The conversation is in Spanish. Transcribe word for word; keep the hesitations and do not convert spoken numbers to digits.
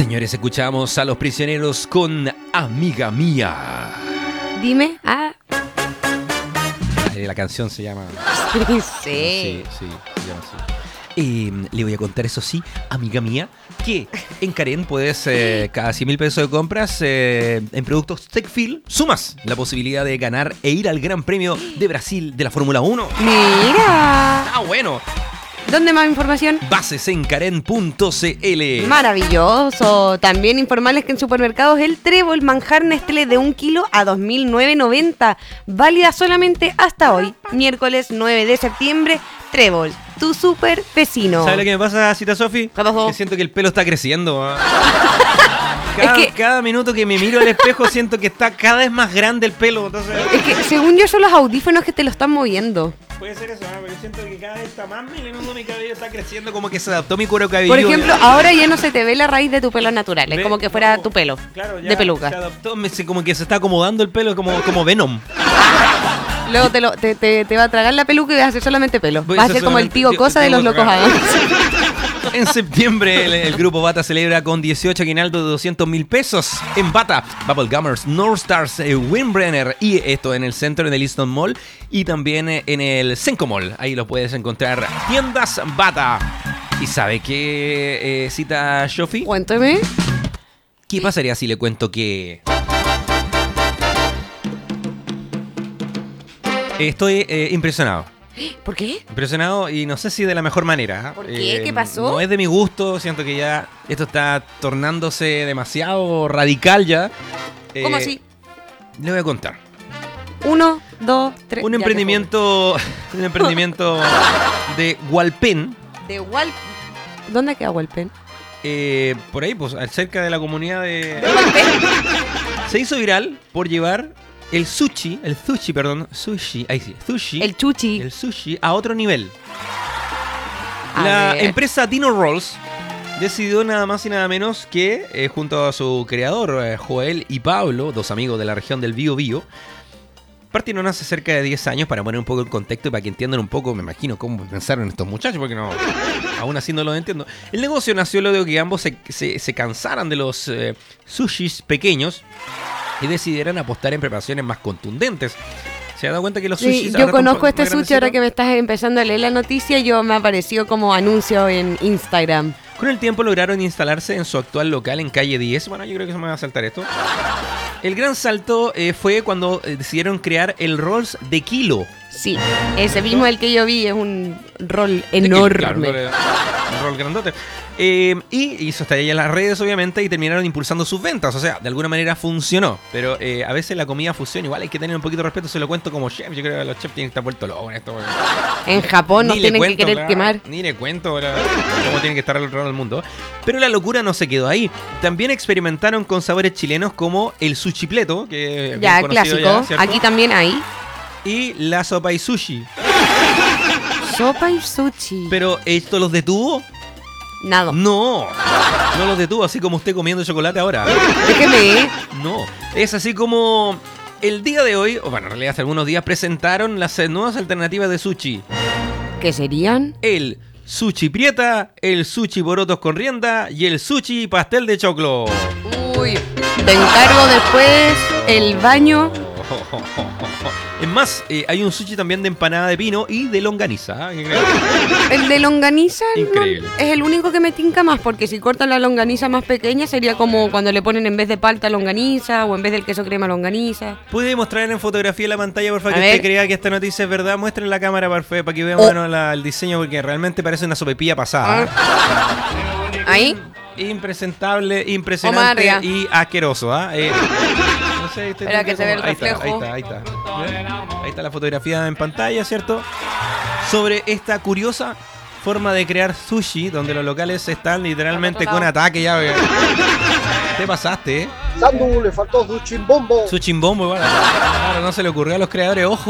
Señores, escuchamos a Los Prisioneros con Amiga Mía. Dime, ah. Eh, la canción se llama... Sí, sí. Sí, sí, se llama así. Eh, le voy a contar, eso sí, amiga mía, que en Karen puedes, eh, cada cien mil pesos de compras eh, en productos Techfil, sumas la posibilidad de ganar e ir al Gran Premio de Brasil de la Fórmula uno. Mira. ¡Ah, bueno! ¿Dónde más información? Bases en karen punto c l. Maravilloso. También informarles que en supermercados el Trébol manjar Nestlé de un kilo a dos mil novecientos noventa. Válida solamente hasta hoy, miércoles nueve de septiembre. Trébol, tu super vecino. ¿Sabes lo que me pasa, Cita Sofi? ¿Qué pasó? Que siento que el pelo está creciendo. ¿eh? Cada, Es que- cada minuto que me miro al espejo siento que está cada vez más grande el pelo. Entonces, Es que según yo son los audífonos que te lo están moviendo. puede ser eso, ¿eh? Pero yo siento que cada vez está más melenudo, mi cabello está creciendo, como que se adaptó mi cuero cabelludo. Por ejemplo, ahora ya no se te ve la raíz de tu pelo natural. Es Ve- como que fuera no, tu pelo claro, ya de peluca. se adaptó, me- se- como que se está acomodando el pelo, como, como Venom. Luego te, lo, te, te, te va a tragar la peluca y vas a hacer solamente pelo. Voy a Vas a hacer ser como el solamente- tío tío- cosa de tío los locos Cosa. Adams. En septiembre el, el grupo Bata celebra con dieciocho aguinaldos de doscientos mil pesos en Bata, Bubblegummers, North Stars, eh, Windbrenner, y esto en el centro, en el Easton Mall, y también eh, en el Senco Mall. Ahí lo puedes encontrar. Tiendas Bata. ¿Y sabe qué, eh, Cita Shofi? Cuéntame. ¿Qué pasaría si le cuento que... Estoy eh, impresionado. ¿Por qué? Impresionado y no sé si de la mejor manera. ¿eh? ¿Por qué? Eh, ¿Qué pasó? No es de mi gusto, siento que ya esto está tornándose demasiado radical ya. Eh, ¿Cómo así? Le voy a contar. Uno, dos, tres. Un ya, emprendimiento, un emprendimiento de Hualpén, De Wal... ¿Dónde queda Walpen? eh, por ahí, pues, cerca de la comunidad de... ¿Walpen? Se hizo viral por llevar el sushi, el sushi, perdón, sushi, ahí sí, sushi, El chuchi. el sushi a otro nivel. A La ver. empresa Dino Rolls decidió nada más y nada menos que, eh, junto a su creador, eh, Joel y Pablo, dos amigos de la región del Bío Bío, partieron hace cerca de diez años, para poner un poco el contexto y para que entiendan un poco, me imagino, cómo pensaron estos muchachos, porque no, aún así no lo entiendo. El negocio nació luego de que ambos se, se- se cansaran de los eh, sushis pequeños y decidieran apostar en preparaciones más contundentes. ¿Se han dado cuenta que los sushis... Sí, ahora yo están conozco más este sushi ahora que me estás empezando a leer la noticia. Yo me apareció como anuncio en Instagram. Con el tiempo lograron instalarse en su actual local en calle diez. Bueno, yo creo que se me va a saltar esto. El gran salto eh, fue cuando eh, decidieron crear el Rolls de kilo. Sí, ese mismo el que yo vi es un rol De kilo, enorme. claro, un rol- un rol grandote. Eh, y hizo estallar en las redes, obviamente, y terminaron impulsando sus ventas. O sea, de alguna manera funcionó. Pero eh, a veces la comida fusiona. Igual hay que tener un poquito de respeto. Se lo cuento como chef. Yo creo que los chefs tienen que estar vueltos locos en esto. En Japón nos Ni le tienen cuento, que querer claro, quemar. Ni le cuento ahora cómo tienen que estar al otro lado del mundo. Pero la locura no se quedó ahí. También experimentaron con sabores chilenos como el suchipleto, que es bien Ya, conocido clásico. ya, ¿cierto? Aquí también hay. Y la sopa y sushi. Sopa y sushi. Pero ¿esto los detuvo? Nada. No, no los detuvo, así como usted comiendo chocolate ahora. Déjeme. No, es así como el día de hoy, o bueno, en realidad hace algunos días, presentaron las eh, nuevas alternativas de sushi. ¿Qué serían? El sushi prieta, el sushi porotos con rienda y el sushi pastel de choclo. Uy. Te encargo después el baño. Es más, eh, hay un sushi también de empanada de pino y de longaniza. ¿ah? El de longaniza no- Increíble. es el único que me tinca más, porque si cortan la longaniza más pequeña sería como cuando le ponen en vez de palta longaniza o en vez del queso crema longaniza. ¿Puede mostrar en fotografía la pantalla, por favor, A que ver. usted crea que esta noticia es verdad? Muestre en la cámara, por favor, para que vean Oh. bueno, la- el diseño, porque realmente parece una sopepilla pasada. Ahí. Impresentable, impresionante Omar, ya. y asqueroso. ¿ah? Eh, no sé, usted Espera tiene que se ve el ahí está, reflejo. Ahí está, ahí está. ¿Ven? Ahí está la fotografía en pantalla, ¿cierto? Sobre esta curiosa forma de crear sushi, donde los locales están literalmente con ataque ya. eh. Te pasaste, ¿eh? Sandu, le faltó su chimbombo. Su chimbombo, igual. Claro, no se le ocurrió a los creadores, ojo.